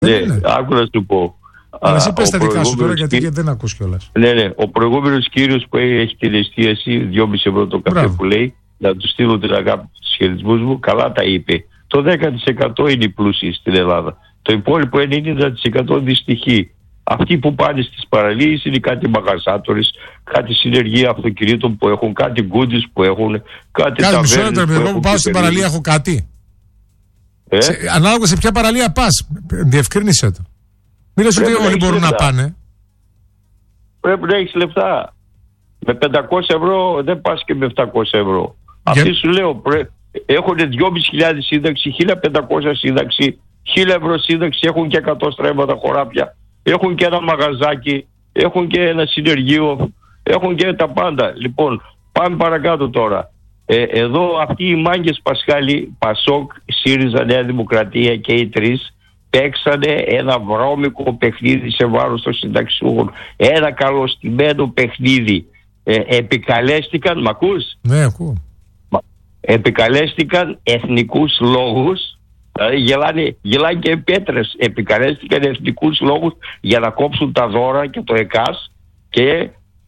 Ναι, άκου να σου πω. Αλλά εσύ πες τα δικά σου τώρα, γιατί δεν ακούς κιόλας. Ναι, ο προηγούμενος κύριος που έχει την εστίαση, 2,5 ευρώ το καφέ που λέει, να του στείλω την αγάπη του χαιρετισμούς μου, καλά τα είπε. Το 10% είναι οι πλούσιοι στην Ελλάδα. Το υπόλοιπο 90% δυστυχεί. Αυτοί που πάνε στις παραλίες είναι κάτι μαγαζάτορες, κάτι συνεργεία αυτοκινήτων που έχουν, κάτι γκούντις που έχουν, κάτι ταβέρνες. Εγώ που πάω στην παραλία έχω κάτι. Ανάλογα σε ποια παραλία πας, διευκρίνησε το. Μην λες ότι όλοι μπορούν να πάνε. Πρέπει να έχεις λεφτά. Με 500 ευρώ δεν πας και με 700 ευρώ. Αυτοί σου λέω, έχουν 2.500 σύνταξη, 1.500 σύνταξη, 1.000 ευρώ σύνταξη, έχουν και 100 στρέμματα χωράπια, έχουν και ένα μαγαζάκι, έχουν και ένα συνεργείο, έχουν και τα πάντα. Λοιπόν, πάμε παρακάτω τώρα. Εδώ αυτοί οι μάγκες Πασχάλη, Πασόκ, ΣΥΡΙΖΑ, Νέα Δημοκρατία και οι τρεις παίξανε ένα βρώμικο παιχνίδι σε βάρος των συνταξιούχων. Ένα καλωστημένο παιχνίδι. Επικαλέστηκαν, μ' ακούς? Ναι, ακούω. Επικαλέστηκαν εθνικούς λόγους, δηλαδή γελάνε και πέτρες. Επικαλέστηκαν εθνικούς λόγους για να κόψουν τα δώρα και το ΕΚΑΣ και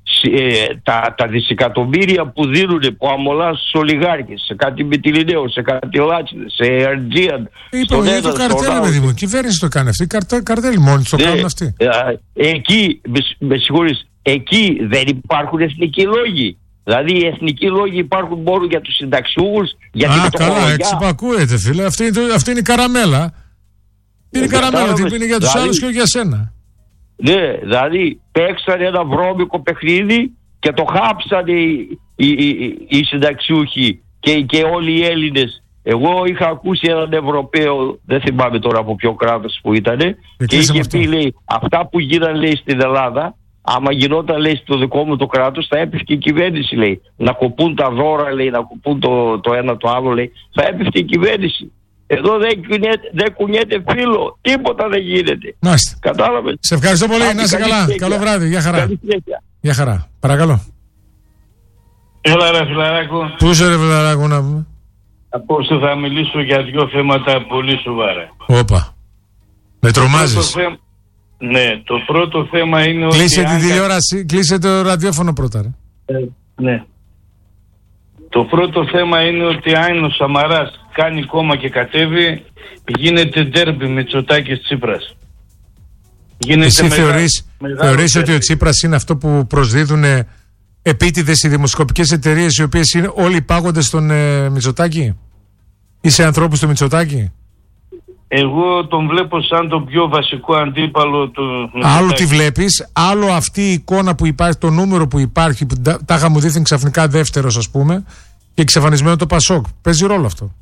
τα δισεκατομμύρια που δίνουν, που αμολά στους ολιγάρχες, σε κάτι Μυτιληναίο, σε κάτι Λάτσινες, σε Αιτζίαν. Είναι το καρτέλ, παιδί μου. Η κυβέρνηση το κάνει αυτή. Καρτέλ μόνοι το κάνουν αυτοί. Εκεί, με συγχωρείς, εκεί δεν υπάρχουν εθνικοί λόγοι. Δηλαδή οι εθνικοί λόγοι υπάρχουν μόνο για τους συνταξιούχους, για την φτωχολογιά. Καλά, εξυπακούεται, φίλε. Αυτή είναι η καραμέλα. Είναι η καραμέλα, την είναι για τους άλλους και όχι για σένα. Ναι, δηλαδή παίξανε ένα βρώμικο παιχνίδι και το χάψανε οι συνταξιούχοι και όλοι οι Έλληνες. Εγώ είχα ακούσει έναν Ευρωπαίο, δεν θυμάμαι τώρα από ποιο κράτος που ήτανε, και είχε πει, λέει, αυτά που γίνανε, λέει, στην Ελλάδα, άμα γινόταν, λέει, στο δικό μου το κράτος, θα έπεφτε η κυβέρνηση, λέει. Να κοπούν τα δώρα, λέει, να κοπούν το ένα το άλλο, λέει. Θα έπεφτε η κυβέρνηση. Εδώ δεν κουνιέται φίλο. Τίποτα δεν γίνεται. Μάλιστα. Κατάλαβες. Σε ευχαριστώ πολύ. Να είσαι καλά. Καλό βράδυ. Γεια χαρά. Γεια χαρά. Παρακαλώ. Έλα ρε φιλαράκο. Πού είσαι ρε φιλαράκο να πούμε? Απόψε θα μιλήσω για δύο θέματα πολύ σοβαρά. Όπα. Με τρομάζεις. Ναι, το πρώτο θέμα είναι ότι... Κλείσε τη τηλεόραση, κλείσε το ραδιόφωνο πρώτα ρε. Ναι. Το πρώτο θέμα είναι ότι αν ο Σαμαράς κάνει κόμμα και κατέβει, γίνεται ντέρμπι Μητσοτάκης Τσίπρας. Εσύ θεωρείς ότι ο Τσίπρας είναι αυτό που προσδίδουν επίτηδες οι δημοσκοπικές εταιρείες, οι οποίες είναι όλοι υπάγοντες στον Μητσοτάκη ή σε ανθρώπους του Μητσοτάκη? Εγώ τον βλέπω σαν τον πιο βασικό αντίπαλο του Μητσοτάκη. Άλλο τη βλέπεις, άλλο αυτή η εικόνα που υπάρχει, το νούμερο που υπάρχει, που τάχα μου δείχνει ξαφνικά δεύτερος, ας πούμε, και εξαφανισμένο το Πασόκ. Παίζει ρόλο αυτό?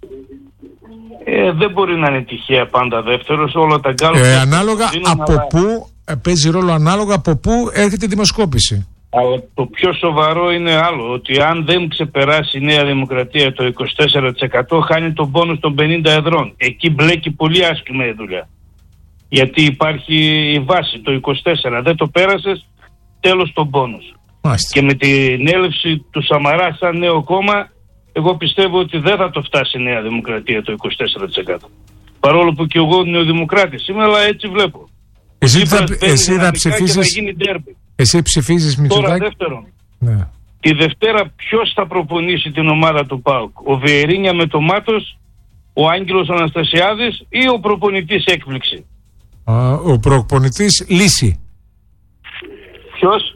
Δεν μπορεί να είναι τυχαία πάντα δεύτερος, όλα τα γκάλωπ. Ανάλογα από πού, παίζει ρόλο ανάλογα από πού έρχεται η δημοσκόπηση. Αλλά το πιο σοβαρό είναι άλλο, ότι αν δεν ξεπεράσει η Νέα Δημοκρατία το 24%, χάνει τον πόνους των 50 εδρών. Εκεί μπλέκει πολύ άσχημα η δουλειά. Γιατί υπάρχει η βάση, το 24%. Δεν το πέρασες, τέλος τον πόνους. Και με την έλευση του Σαμαρά σαν νέο κόμμα, εγώ πιστεύω ότι δεν θα το φτάσει η Νέα Δημοκρατία το 24%. Παρόλο που και εγώ νεοδημοκράτης είμαι, αλλά έτσι βλέπω. Εσύ θα ψηφίσεις... Εσύ ψηφίζεις Μητσοτάκη? Τώρα δεύτερον, ναι. Τη Δευτέρα ποιος θα προπονήσει την ομάδα του ΠΑΟΚ? Ο Βιερίνια με το Μάτος, ο Άγγελος Αναστασιάδης ή ο προπονητής έκπληξη? Ο προπονητής λύση. Ποιος?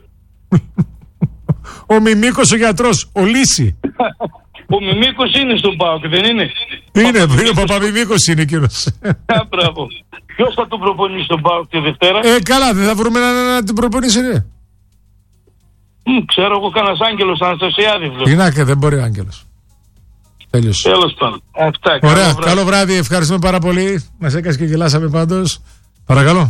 Ο Μιμίκος ο γιατρός, ο Λύση. Ο Μιμίκος είναι στον ΠΑΟΚ, δεν είναι? Είναι, ο Παπαμιμίκος είναι εκείνος. Μπράβο. Ποιος θα τον προπονήσει τον ΠΑΟΚ τη Δευτέρα? Καλά, δεν θα βρούμε να την προπονήσει, ναι. Ξέρω εγώ κανένας Άγγελος Αναστασιάδη. Τι να και δεν μπορεί Άγγελος. Τέλειωσε. Τέλος πάντων. Αυτά. Ωραία, καλό βράδυ, ευχαριστούμε πάρα πολύ. Μας έκασε και γελάσαμε πάντως. Παρακαλώ.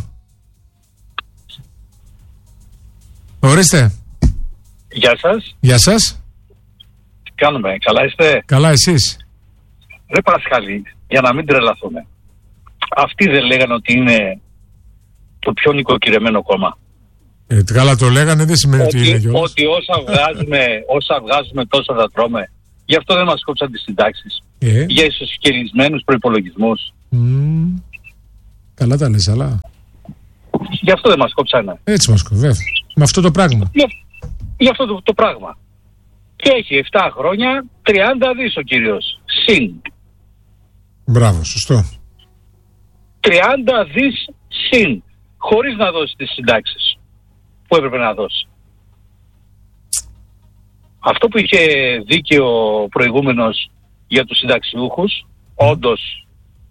Ορίστε. Γεια σας. Γεια σας. Τι κάνουμε, καλά είστε? Καλά, εσείς? Ρε Πασχάλη, για να μην τρελαθούμε. Αυτοί δεν λέγανε ότι είναι το πιο νοικοκυρεμένο κόμμα? Καλά το λέγανε, δεν σημαίνει ότι είναι κιόλας. Ότι όσα βγάζουμε τόσα θα τρώμε. Γι' αυτό δεν μας κόψαν τις συντάξεις. Για ισοσχερισμένους προϋπολογισμούς. Καλά τα λες, αλλά. Γι' αυτό δεν μας κόψανε. Έτσι μας κόψανε, βέβαια. Με αυτό το πράγμα. Γι' αυτό το πράγμα. Και έχει 7 χρόνια 30 δις ο κύριος. Συν. Μπράβο, σωστό. 30 δις συν. Χωρίς να δώσει τις συντάξεις που έπρεπε να δώσει. Αυτό που είχε δίκαιο προηγούμενος για τους συνταξιούχους, όντως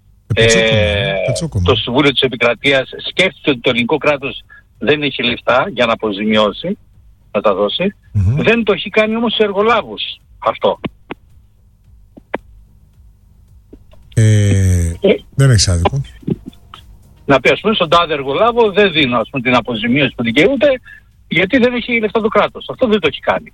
το Συμβούλιο της Επικρατείας σκέφτηκε ότι το ελληνικό κράτος δεν έχει λεφτά για να αποζημιώσει, να τα δώσει. Δεν το έχει κάνει όμως σε εργολάβους αυτό. Δεν έχεις άδικο. Να πει, ας πούμε, στον τάδε εργολάβο δεν δίνω, ας πούμε, την αποζημίωση που δικαιούται, γιατί δεν έχει λεφτά το κράτος. Αυτό δεν το έχει κάνει.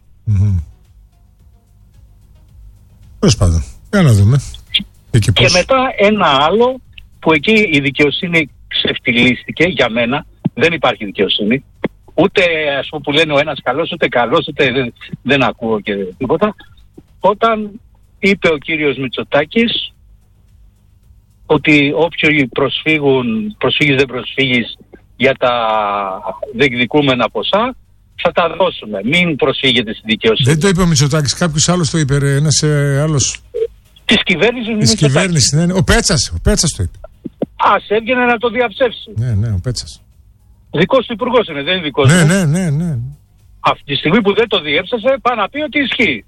Τέλος πάντων, για να δούμε. Και μετά ένα άλλο που εκεί η δικαιοσύνη ξεφτυλίστηκε, για μένα δεν υπάρχει δικαιοσύνη. Ούτε, ας πούμε, που λένε ο ένας καλός, ούτε καλός, ούτε δεν ακούω και τίποτα. Όταν είπε ο κύριος Μητσοτάκης ότι όποιοι προσφύγεις δεν προσφύγεις για τα διεκδικούμενα ποσά, θα τα δώσουμε. Μην προσφύγετε στη δικαιοσύνη. Δεν το είπε ο Μητσοτάκης, κάποιος άλλος το είπε, ένας άλλος. Της κυβέρνησης. Της κυβέρνησης, ναι. Ο Πέτσας το είπε. Ας έβγαινε να το διαψεύσει. Ναι, ο Πέτσας. Δικός του υπουργός είναι, δεν είναι δικός του. Ναι. Αυτή τη στιγμή που δεν το διέψασε, πάει να πει ότι ισχύει.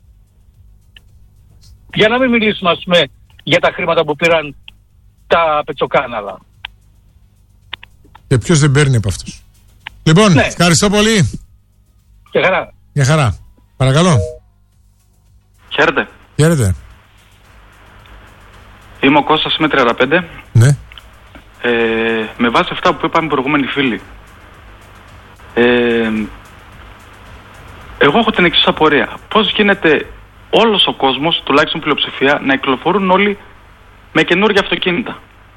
Για να μην μιλήσουμε, ας πούμε, για τα χρήματα που πήραν τα πετσοκάναλα. Και ποιος δεν παίρνει από αυτούς. Λοιπόν, ευχαριστώ πολύ. Και χαρά. Για χαρά. Παρακαλώ. Χαίρετε. Χαίρετε. Είμαι ο Κώστας, είμαι 35. Ναι. Με βάση αυτά που είπαν οι προηγούμενοι φίλοι, εγώ έχω την εξής απορία. Πώς γίνεται όλος ο κόσμος, τουλάχιστον πλειοψηφία, να κυκλοφορούν όλοι με καινούργια αυτοκίνητα?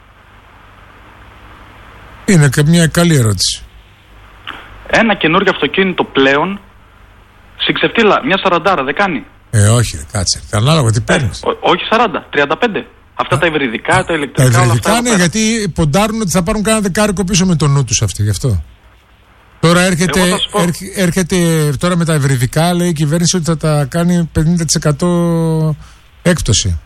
Είναι και μια καλή ερώτηση. Ένα καινούργιο αυτοκίνητο πλέον, συξευτήλα, μια 40 δεν κάνει? Όχι, κάτσε. Ανάλογα τι παίρνεις. Όχι 40, 35. Αυτά τα υβριδικά, τα ηλεκτρικά. Τα υβριδικά είναι γιατί ποντάρουν ότι θα πάρουν κάνα δεκάρικο πίσω με το νου τους αυτοί, γι' αυτό. Τώρα έρχεται τώρα με τα υβριδικά, λέει η κυβέρνηση ότι θα τα κάνει 50% έκπτωση.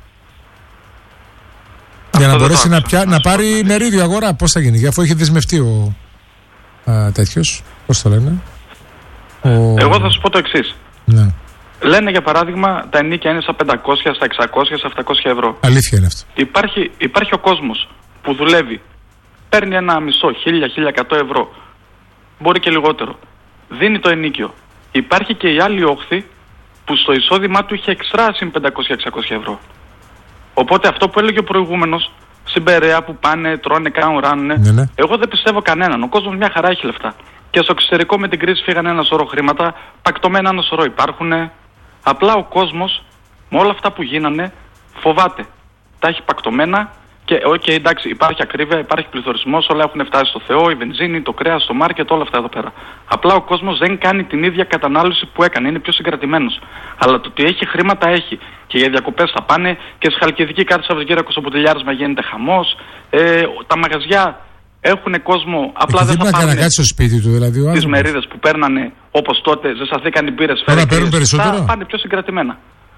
Για να μπορέσει να πάρει μερίδιο αγορά. Πώς θα γίνει, αφού έχει δεσμευτεί ο τέτοιος, πώς το λένε. Εγώ θα σου πω το εξής. Ναι. Λένε για παράδειγμα τα ενίκια είναι στα 500, στα 600, στα 700 ευρώ. Αλήθεια είναι αυτό. Υπάρχει ο κόσμος που δουλεύει, παίρνει ένα μισό, 1.000-1.100 ευρώ, μπορεί και λιγότερο. Δίνει το ενίκιο. Υπάρχει και η άλλη όχθη που στο εισόδημά του είχε εξτράσει 500-600 ευρώ. Οπότε αυτό που έλεγε ο προηγούμενος, στην Περαία που πάνε, τρώνε, κάνουν, ράνουνε, ναι. Εγώ δεν πιστεύω κανέναν. Ο κόσμος μια χαρά έχει λεφτά. Και στο εξωτερικό με την κρίση φύγανε ένα σωρό χρήματα, πακτωμένα ένα σωρό υπάρχουνε. Απλά ο κόσμος με όλα αυτά που γίνανε φοβάται. Τα έχει πακτωμένα και εντάξει, υπάρχει ακρίβεια, υπάρχει πληθωρισμός, όλα έχουν φτάσει στο Θεό, η βενζίνη, το κρέας, το μάρκετ, όλα αυτά εδώ πέρα. Απλά ο κόσμος δεν κάνει την ίδια κατανάλωση που έκανε, είναι πιο συγκρατημένος. Αλλά το ότι έχει χρήματα έχει. Και για διακοπές θα πάνε και στη Χαλκιδική κάθε Σαββατοκύριακο στο Ποτηλιάρισμα γίνεται χαμός. Τα μαγαζιά έχουν κόσμο, απλά δεν θα πάρουν στο σπίτι του, δηλαδή, τις μερίδες που παίρνανε όπως τότε, ζεσταθήκαν οι μπύρες, τώρα παίρνουν περισσότερο. Θα πάνε πιο συγκρατημένα.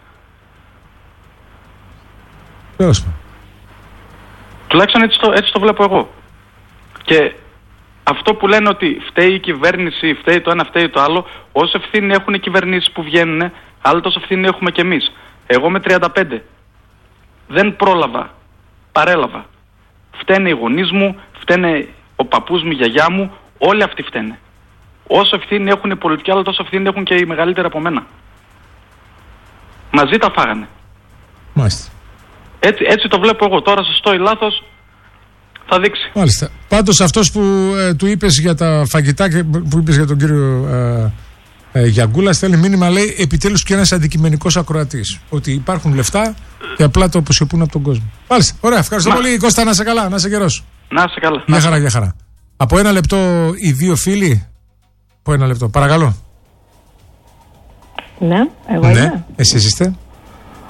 Τουλάχιστον έτσι το βλέπω εγώ. Και αυτό που λένε ότι φταίει η κυβέρνηση, φταίει το ένα, φταίει το άλλο, όσο ευθύνη έχουν οι κυβερνήσεις που βγαίνουν, άλλο τόσο ευθύνη έχουμε κι εμείς. Εγώ με 35 δεν πρόλαβα, παρέλαβα. Φταίνε οι γονείς μου, φταίνε ο παππούς μου, η γιαγιά μου, όλοι αυτοί φταίνε. Όσο ευθύνη έχουν οι πολιτικοί, αλλά τόσο ευθύνη έχουν και οι μεγαλύτεροι από μένα. Μαζί τα φάγανε. Μάλιστα. Έτσι το βλέπω εγώ. Τώρα σωστό ή λάθος θα δείξει. Μάλιστα. Πάντως αυτός που του είπες για τα φαγητά και που είπες για τον κύριο Γιαγκούλα, στέλνει μήνυμα, λέει, επιτέλους και ένας αντικειμενικός ακροατής. Ότι υπάρχουν λεφτά και απλά το αποσιωπούν από τον κόσμο. Μάλιστα. Ωραία. Ευχαριστώ πολύ, Κώστα, να είσαι καλά, να είσαι καιρός. Να είσαι καλά. Για χαρά. Από ένα λεπτό οι δύο φίλοι. Από ένα λεπτό. Παρακαλώ. Ναι, εγώ είμαι. Εσείς είστε.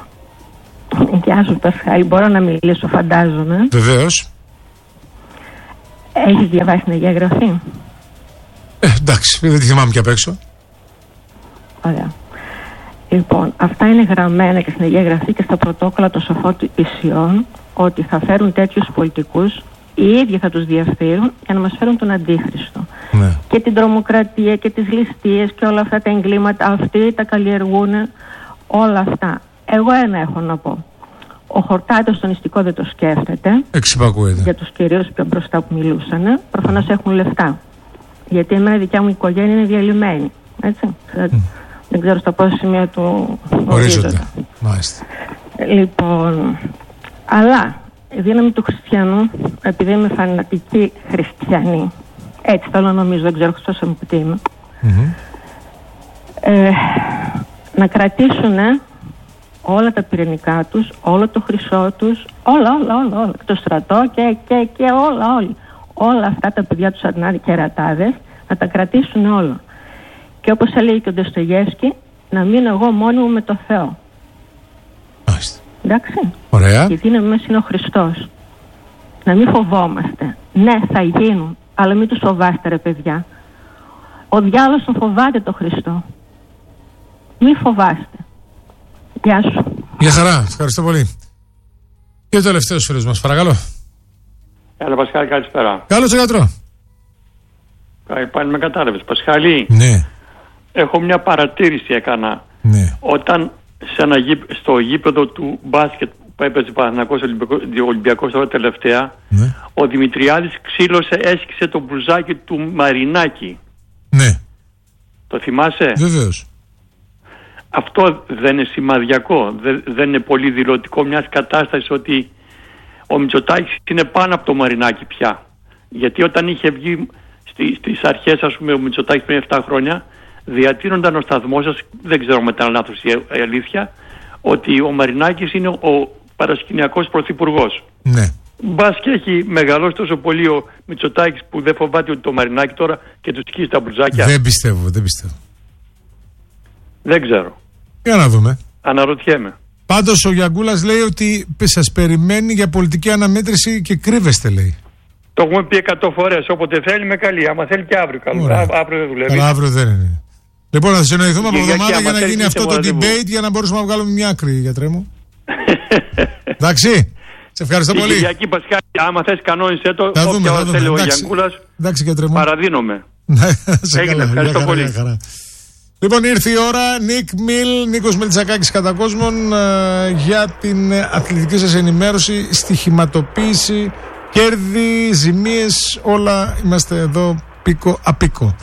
Γεια σου, Πασχάλη. Μπορώ να μιλήσω, φαντάζομαι. Βεβαίως. Έχεις διαβάσει την Αγία Γραφή? Εντάξει, δεν τη θυμάμαι και απ' έξω. Ωραία. Λοιπόν, αυτά είναι γραμμένα και στην Αγία Γραφή και στα πρωτόκολλα των σοφών Ισιών, ότι θα φέρουν τέτοιους πολιτικούς, οι ίδιοι θα τους διαφθείρουν για να μας φέρουν τον Αντίχριστο. Ναι. Και την τρομοκρατία και τις ληστείες και όλα αυτά τα εγκλήματα, αυτοί τα καλλιεργούν όλα αυτά. Εγώ ένα έχω να πω. Ο Χορτάτος στον νηστικό δεν το σκέφτεται. Εξυπακούεται. Για τους κυρίους πιο μπροστά που μιλούσαν, προφανώς έχουν λεφτά. Γιατί εμένα η δικιά μου οικογένεια είναι διαλυμένη. Έτσι. Δεν ξέρω στα πόσα σημεία του ορίζονται. Μάλιστα. Λοιπόν, αλλά η δύναμη του χριστιανού, επειδή είμαι φανατική χριστιανή, έτσι θέλω να νομίζω, δεν ξέρω Χριστός τι είμαι, να κρατήσουν όλα τα πυρηνικά τους, όλο το χρυσό τους, όλα, το στρατό και όλα αυτά τα παιδιά τους αρνάδι και ρατάδες, να τα κρατήσουν όλα. Και όπως έλεγε και ο Ντοστογεύσκη, να μείνω εγώ μόνη μου με το Θεό. Μάλιστα. Εντάξει. Ωραία. Γιατί είναι μέσα είναι ο Χριστός. Να μην φοβόμαστε. Ναι, θα γίνουν, αλλά μην τους φοβάστε ρε παιδιά. Ο διάβολος τον φοβάται το Χριστό. Μην φοβάστε. Γεια σου. Γεια χαρά, ευχαριστώ πολύ. Και ο τελευταίος φίλος μας, παρακαλώ. Έλα Πασχάλη, καλησπέρα. Καλώς γιατρό. Πάλι με κατάλαβες. Πασχάλη, ναι. Έχω μια παρατήρηση έκανα. Ναι. Όταν στο γήπεδο του μπάσκετ που έπαιζε Παναθηναϊκός Ολυμπιακός τώρα τελευταία, ναι. Ο Δημητριάδης έσκησε το μπλουζάκι του Μαρινάκη. Ναι. Το θυμάσαι? Βεβαίως. Αυτό δεν είναι σημαδιακό? Δεν είναι πολύ δηλωτικό μιας κατάστασης ότι ο Μητσοτάκης είναι πάνω από το Μαρινάκη πια? Γιατί όταν είχε βγει στις αρχές, ας πούμε, ο Μητσοτάκης πριν 7 χρόνια, διατείνονταν ο σταθμός σας, δεν ξέρω μετά λάθος η αλήθεια, ότι ο Μαρινάκης είναι ο παρασκηνιακός πρωθυπουργός. Ναι. Μπας και έχει μεγαλώσει τόσο πολύ ο Μητσοτάκης που δεν φοβάται ότι το Μαρινάκη τώρα και του σκίζει τα μπλουζάκια? Δεν πιστεύω. Δεν ξέρω. Για να δούμε. Αναρωτιέμαι. Πάντως ο Γιαγκούλας λέει ότι σας περιμένει για πολιτική αναμέτρηση και κρύβεστε, λέει. Το έχουμε πει 100 φορές. Όποτε θέλει με καλεί. Άμα θέλει και αύριο καλεί. Αύριο δεν δουλεύει. Αλλά αύριο δεν είναι. Λοιπόν, θα συνοηθούμε από εβδομάδα για να γίνει αυτό το debate για να μπορούσαμε να βγάλουμε μια άκρη, γιατρέ μου. Εντάξει. Σε ευχαριστώ πολύ. Κυριακή Πασχάλη, άμα θες κανόνισε το. Θα δούμε. Θέλει ο Γιανκούλας. Εντάξει, γιατρέ μου. Παραδίνομαι. Έγινε, ευχαριστώ πολύ. Λοιπόν, ήρθε η ώρα. Νίκος Μελισσακάκης κατά κόσμον, για την αθλητική σας ενημέρωση, στοιχηματοποίηση, κέρδη, ζημίες, όλα είμαστε εδώ πίκο απίκο.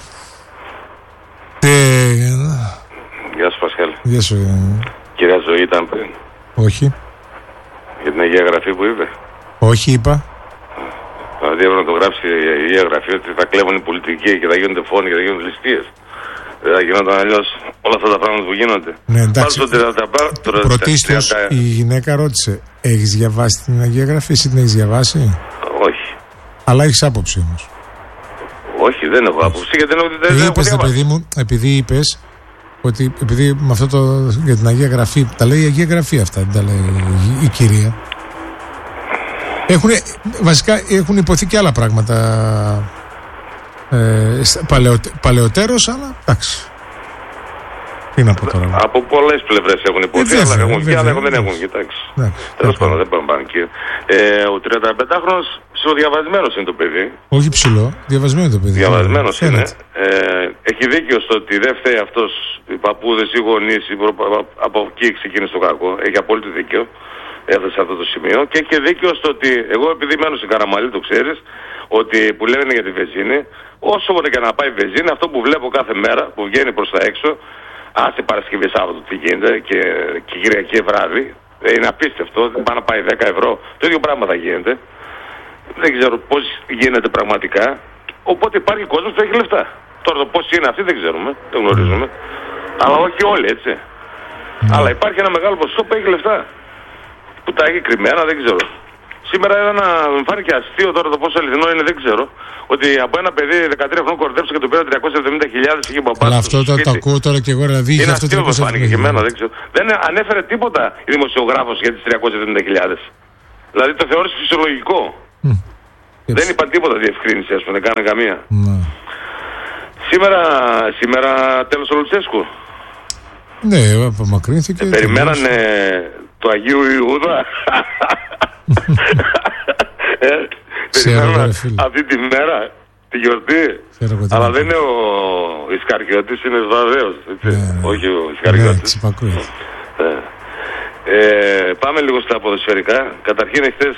Γεια σου Πασχάλη. Γεια σου. Κυρία Ζωή ήταν πριν? Όχι. Για την Αγία Γραφή που είπε? Όχι, είπα. Δηλαδή έπρεπε να το γράψει η Αγία Γραφή ότι θα κλέβουν οι πολιτικοί και θα γίνονται φόνοι και θα γίνονται ληστείες. Δεν θα γινόταν αλλιώς όλα αυτά τα πράγματα που γίνονται. Ναι, εντάξει. Πρωτίστως η γυναίκα ρώτησε, έχεις διαβάσει την Αγία Γραφή? Εσύ την έχεις διαβάσει? Όχι. Αλλά έχεις άποψη όμως? Όχι, δεν έχω άποψη, γιατί δεν έχω διαβάσει. Παιδί μου, επειδή είπες ότι επειδή με αυτό για την Αγία Γραφή, τα λέει η Αγία Γραφή αυτά, δεν τα λέει η κυρία. Βασικά έχουν υποθεί και άλλα πράγματα παλαιότερως, αλλά εντάξει. Τι να πω τώρα. Από πολλές πλευρές έχουν υποθεί, αλλά έχουν βγει, αλλά δεν έχουν κοιτάξει. Τέλος πάντων, δεν πάμε πάνω εκεί. Ο 35χρονος ψιλοδιαβασμένος είναι το παιδί. Όχι ψηλό, διαβασμένο το παιδί. Διαβασμένος είναι. Έχει δίκιο στο ότι δεν φταίει αυτός, οι παππούδες, οι γονείς, από εκεί ξεκίνησε το κακό. Έχει απόλυτο δίκιο. Έφτασε σε αυτό το σημείο. Και έχει δίκιο στο ότι εγώ, επειδή μένω στην Καραμαλή, το ξέρεις, ότι που λένε για τη βενζίνη, όσο μπορεί και να πάει η βενζίνη, αυτό που βλέπω κάθε μέρα που βγαίνει προς τα έξω, άσε Παρασκευή Σάββατο τι γίνεται και Κυριακή βράδυ, είναι απίστευτο. Δεν πάει να πάει 10 ευρώ. Το ίδιο πράγμα θα γίνεται. Δεν ξέρω πώς γίνεται πραγματικά. Οπότε υπάρχει κόσμος που έχει λεφτά. Τώρα το πώς είναι αυτοί δεν ξέρουμε, δεν γνωρίζουμε. Αλλά όχι όλοι, έτσι. Αλλά υπάρχει ένα μεγάλο ποσοστό που έχει λεφτά. Που τα έχει κρυμμένα, δεν ξέρω. Σήμερα μου φάνηκε αστείο τώρα το πόσο αληθινό είναι, δεν ξέρω. Ότι από ένα παιδί 13 χρόνων κορδέψε και του πήραν 370.000 και μπαμπάς. Αλλά αυτό το ακούω τώρα και εγώ, δηλαδή. Είναι αστείο που φάνηκε και εμένα, δεν ξέρω. Δεν ανέφερε τίποτα η δημοσιογράφος για τις 370.000. Δηλαδή το θεώρησε φυσιολογικό. Δεν είπαν τίποτα διευκρίνηση, ας πούμε, δεν κάνανε καμία. Ναι. Σήμερα τέλος ο Λουτσέσκου. Ναι, απομακρύνθηκε. Περιμένανε το Αγίου Ιούδα. Περιμένανε αυτή τη μέρα, τη γιορτή. Αλλά δεν είναι ο Ισκαριώτης, είναι Βαδέος. Όχι ο Ισκαριώτης. Πάμε λίγο στα ποδοσφαιρικά. Καταρχήν εχθές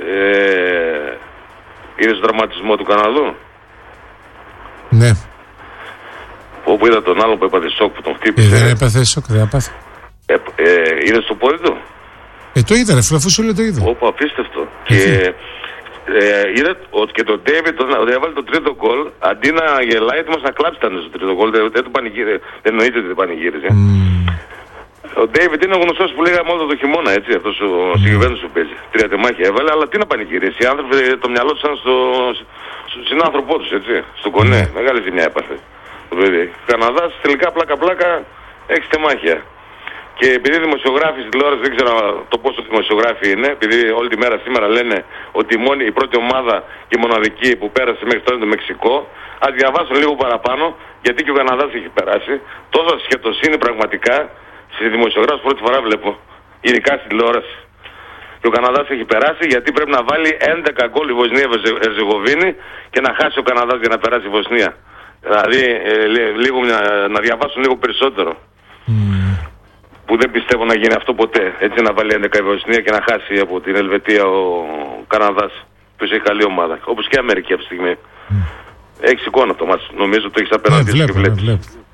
είδες τον τραυματισμό του Καναδού. Ναι. Όπου είδα τον άλλο που έπαθε σοκ που τον χτύπησε. Δεν έπαθε σοκ, δεν έπαθε. Είδες το πόδι του. Το είδα, ρε φίλε, αφού σου λέει το είδα. Όπου απίστευτο. Και είδα ότι και τον Ντέιβιντ όταν έβαλε το τρίτο γκολ, αντί να γελάει, έτοιμος να κλάψει ήταν στο τρίτο γκολ. Δεν εννοείται ότι δεν πανηγύριζε. Ο Ντέιβιντ είναι γνωστός που λέγαμε όλο το χειμώνα, έτσι, αυτός ο συγκεκριμένος που παίζει. 3 τεμάχια έβαλε, αλλά τι να πανηγυρίσει. Οι άνθρωποι το μυαλό τους ήταν στο συνάνθρωπό τους, έτσι, στο κονέ. Μεγάλη ζημιά έπαθε το παιδί. Ο Καναδάς τελικά πλάκα-πλάκα 6 τεμάχια. Και επειδή οι δημοσιογράφοι στην τηλεόραση, δεν ξέρω το πόσο δημοσιογράφοι είναι, επειδή όλη τη μέρα σήμερα λένε ότι η πρώτη ομάδα και η μοναδική που πέρασε μέχρι τώρα είναι το Μεξικό, ας διαβάσω λίγο παραπάνω, γιατί και ο Καναδάς έχει περάσει. Τόσα σχετοσύνη πραγματικά στις δημοσιογράφους πρώτη φορά βλέπω, ειδικά στην τηλεόραση. Και ο Καναδάς έχει περάσει γιατί πρέπει να βάλει 11 γκολ η Βοσνία-Ερζεγοβίνη και να χάσει ο Καναδάς για να περάσει η Βοσνία. Δηλαδή να διαβάσουν λίγο περισσότερο. Που δεν πιστεύω να γίνει αυτό ποτέ. Έτσι να βάλει 11 η Βοσνία και να χάσει από την Ελβετία ο Καναδάς. Που έχει καλή ομάδα. Όπως και η Αμερική αυτή τη στιγμή. Έχεις εικόνα το μάτς. Νομίζω το έχεις απέναντι σου και βλέπεις.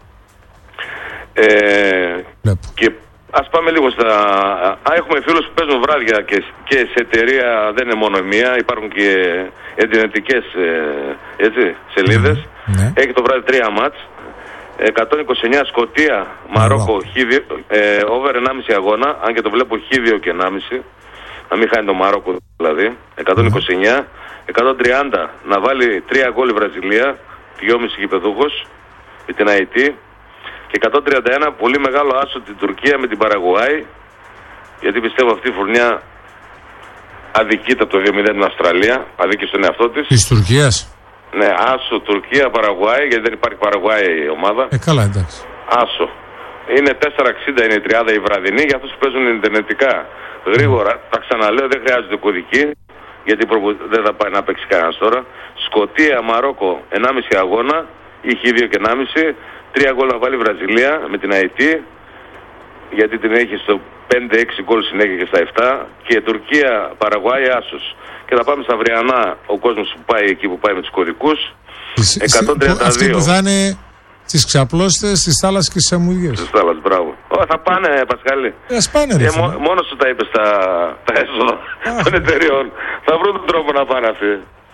Και ας πάμε λίγο στα... Έχουμε φίλους που παίζουν βράδια και σε εταιρεία, δεν είναι μόνο η μία. Υπάρχουν και εντυνετικές σελίδες. Έχει το βράδυ 3 μάτς. 129 Σκωτία, Μαρόκο, over 1,5 αγώνα, αν και το βλέπω χ2 και 1,5, να μην χάνει το Μαρόκο δηλαδή, 129, 130 να βάλει 3 γκολ η Βραζιλία, 2,5 γηπεδούχος, με την Αϊτή, και 131 πολύ μεγάλο άσο την Τουρκία με την Παραγουάη, γιατί πιστεύω αυτή η φουρνιά αδικείται από το 2-0 την Αυστραλία, αδίκησε στον εαυτό της. Της Τουρκίας. Ναι, άσο, Τουρκία, Παραγουάη, γιατί δεν υπάρχει Παραγουάη η ομάδα. Καλά, εντάξει. Άσο. Είναι 4,60 είναι η τριάδα η βραδινή για αυτούς που παίζουν ιντερνετικά. Γρήγορα, τα ξαναλέω, δεν χρειάζεται κωδική, γιατί δεν θα πάει να παίξει κανένας τώρα. Σκωτία, Μαρόκο, 1,5 αγώνα, ή χ2 και 1,5. 3 γκολ να βάλει η Βραζιλία με την Αϊτή, γιατί την έχει στο 5-6 γκολ συνέχεια και στα 7. Και Τουρκία, Παραγουάη, άσος. Και θα πάμε στα αυριανά, ο κόσμος που πάει εκεί που πάει με τους κωδικούς. 132. Αυτοί που θα είναι στις ξαπλώστες, στις θάλασσες και στις αμμουδιές. Στις θάλασσες, μπράβο. Θα πάνε, Πασχάλη. Ας πάνε, ρε. Μόνος σου τα είπες τα έσοδα των εταιριών. Θα βρουν τον τρόπο να πάνε αυτοί.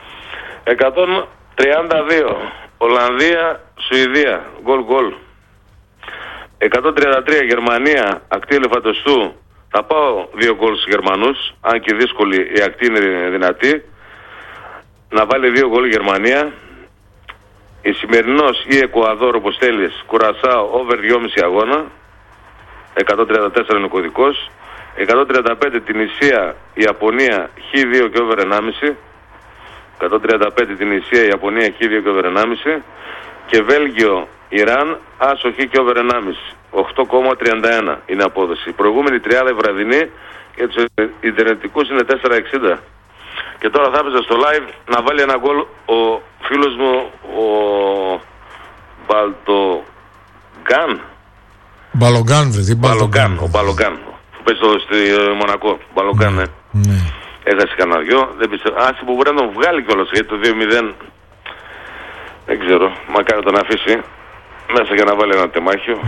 132. Ολλανδία, Σουηδία. Γκολ. 133. Γερμανία, ακτή Ελεφαντοστού. Θα πάω 2 γκολ στους Γερμανούς, αν και δύσκολη η ακτή είναι δυνατή. Να βάλει 2 γκολ η Γερμανία. Η Σημερινός ή Εκουαδόρ, όπως θέλεις, Κουρασάο, over 2,5 αγώνα. 134 είναι ο κωδικός. 135 την Ισία, Ιαπωνία, χ2 και over 1,5. 135 την Ισία, Ιαπωνία, χ2 και over 1,5. Και Βέλγιο, Ιράν, άσο χ και over 1,5. 8,31 είναι απόδοση. Η προηγούμενη τριάδα η βραδινή για τους ιντερνετικούς είναι 4,60. Και τώρα θα έπαιζα στο live να βάλει ένα γκολ ο φίλος μου ο Μπαλογκάν, βρε, ο Μπαλογκάν που παίζει στη Μονακό. Μπαλογκάν, ναι. Έχασε κανένα δυο. Δεν πιστεύω. Άσε που μπορεί να τον βγάλει κιόλας, γιατί το 2-0 δεν ξέρω. Μακάρι τον αφήσει μέσα για να βάλει ένα τεμάχιο.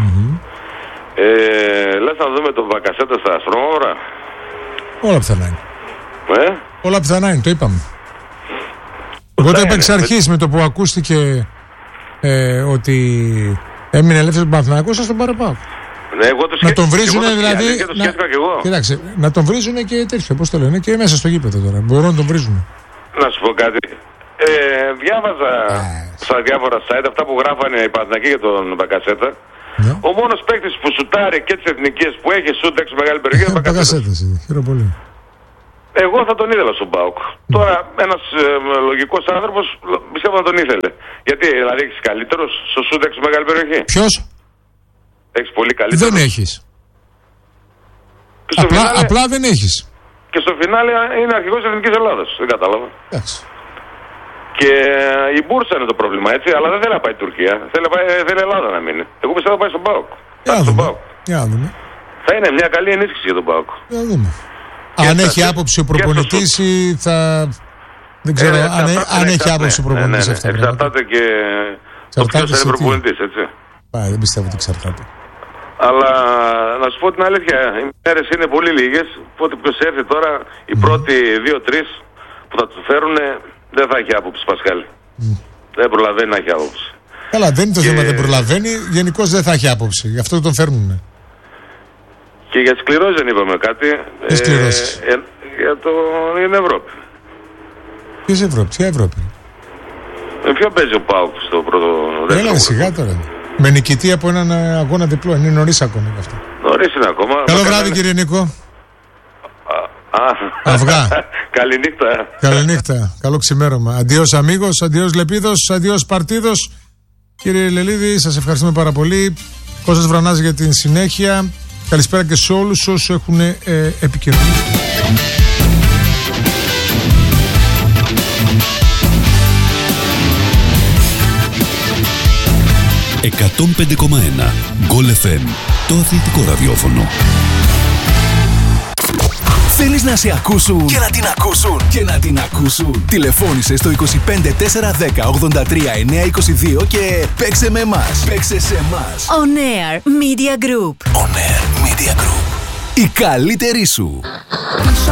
Λες να δούμε τον Μπακασέτα στα αστρόμαυρα. Όλα πιθανά είναι. Όλα πιθανά είναι, το είπαμε. Εγώ το είπα εξ αρχής με το που ακούστηκε ότι έμεινε ελεύθερος τον Παναθηναϊκό, σας τον πάρε πάω. Να τον βρίζουνε δηλαδή. Κοιτάξτε, να τον βρίζουνε και τέτοιο, πώς το λένε, και μέσα στο γήπεδο τώρα. Μπορούν να τον βρίζουνε. Να σου πω κάτι. Διάβαζα στα διάφορα site αυτά που γράφανε οι Παναθηναϊκοί για τον Μπακασέτα. Ο μόνος παίκτης που σουτάρει και τις εθνικές που έχει σούτ έξω μεγάλη περιοχή είναι ο Μπακασέτας. Χαίρομαι πολύ. Εγώ θα τον ήθελα στον ΠΑΟΚ. Τώρα ένας λογικός άνθρωπος πιστεύω να τον ήθελε. Γιατί δηλαδή έχεις καλύτερος στο σούτ έξω μεγάλη περιοχή? Ποιος? Έχεις πολύ καλύτερο? Δεν έχεις. Απλά δεν έχεις. Και στο φινάλε είναι αρχηγός της Εθνικής Ελλάδας. Δεν κατάλαβα. Εντάξει. Και η Μπούρσα είναι το πρόβλημα, έτσι. Αλλά δεν θέλει να πάει η Τουρκία. Θέλει Ελλάδα να μείνει. Εγώ πιστεύω να πάει στον ΠΑΟΚ. Για δούμε. Θα είναι μια καλή ενίσχυση για τον ΠΑΟΚ. Για δούμε. Αν έχει άποψη ο προπονητής θα... Δεν ξέρω αν έχει άποψη ο προπονητής αυτά. Εξαρτάται και το ποιος είναι προπονητής, έτσι. Δεν πιστεύω ότι εξαρτάται. Αλλά να σου πω την αλήθεια, οι μέρες είναι πολύ λίγες. Οπότε ποιος έρθει τώρα, οι πρώτοι 2-3 που θα του φέρουν δεν θα έχει άποψη, Πασχάλη. Δεν προλαβαίνει να έχει άποψη. Καλά, δεν είναι το θέμα, δεν προλαβαίνει. Γενικώς δεν θα έχει άποψη. Γι' αυτό τον φέρνουν. Και για τις κληρώσεις δεν είπαμε κάτι. Ποιες κληρώσεις? Για την Ευρώπη. Ποιες Ευρώπη? Ποια Ευρώπη? Ποιο παίζει ο ΠΑΟΚ στο πρώτο δεύτερο? Έλα σιγά τώρα. Με νικητή από έναν αγώνα διπλό. Είναι νωρίς ακόμα γι' αυτό. Νωρίς είναι ακόμα. Καλό βράδυ κύριε Νίκο. Αυγά. Καληνύχτα. Καληνύχτα. Καλό ξημέρωμα. Αντιός αμίγος, αντιός Λεπίδος, αντιός Παρτίδος. Κύριε Λελίδη, σας ευχαριστούμε πάρα πολύ. Κώστας Βρανάς για την συνέχεια. Καλησπέρα και σε όλους όσους έχουν επικοινωνήσει. «105,1 Γκολ FM», το αθλητικό ραδιόφωνο. Θέλεις να σε ακούσουν και να την ακούσουν και να την ακούσουν? Τηλεφώνησε στο 25 410 83 922 και παίξε με εμάς. Παίξε σε εμάς. On Air Media Group. On Air Media Group. Η καλύτερη σου.